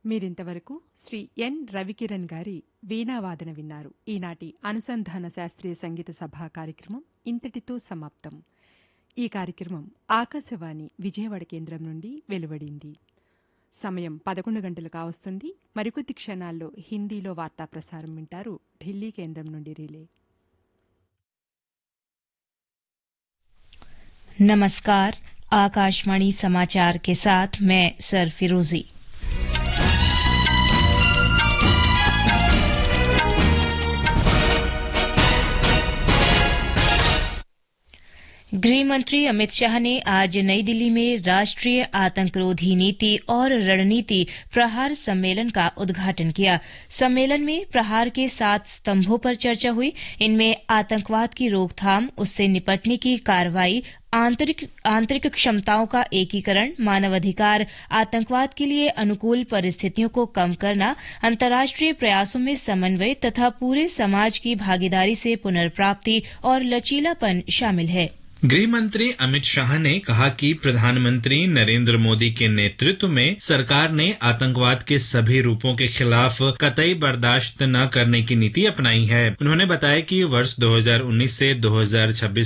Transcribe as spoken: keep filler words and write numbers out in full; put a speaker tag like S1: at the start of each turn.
S1: మీరింతవరకు శ్రీ ఎన్ రవికిరణ్ గారి వీణావాదన విన్నారు. ఈనాటి అనుసంధాన శాస్త్రీయ సంగీత సభా కార్యక్రమం ఇంతటితో సమాప్తం. ఈ కార్యక్రమం ఆకాశవాణి విజయవాడ కేంద్రం నుండి వెలువడింది. సమయం పదకొండు గంటలు కావస్తుంది. మరికొద్ది క్షణాల్లో హిందీలో వార్తా ప్రసారం వింటారు. ఢిల్లీ కేంద్రం నుండి రిలే.
S2: नमस्कार, आकाशवाणी समाचार के साथ मैं सर फिरोजी। गृह मंत्री अमित शाह ने आज नई दिल्ली में राष्ट्रीय आतंकरोधी नीति और रणनीति प्रहार सम्मेलन का उद्घाटन किया। सम्मेलन में प्रहार के सात स्तंभों पर चर्चा हुई। इनमें आतंकवाद की रोकथाम, उससे निपटने की कार्रवाई, आंतरिक आंतरिक क्षमताओं का एकीकरण, मानवाधिकार, आतंकवाद के लिए अनुकूल परिस्थितियों को कम करना, अंतर्राष्ट्रीय प्रयासों में समन्वय तथा पूरे समाज की भागीदारी से पुनर्प्राप्ति और लचीलापन शामिल है।
S3: गृह मंत्री अमित शाह ने कहा कि प्रधानमंत्री नरेंद्र मोदी के नेतृत्व में सरकार ने आतंकवाद के सभी रूपों के खिलाफ कतई बर्दाश्त न करने की नीति अपनाई है। उन्होंने बताया कि वर्ष दो हज़ार उन्नीस से दो हज़ार छब्बीस